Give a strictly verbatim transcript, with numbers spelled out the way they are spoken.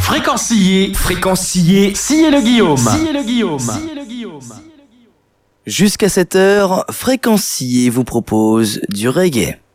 Fréquencier, fréquencier, sciez le Guillaume. Sciez le Guillaume. Sciez le Guillaume. Jusqu'à cette heure, Fréquencier vous propose du reggae.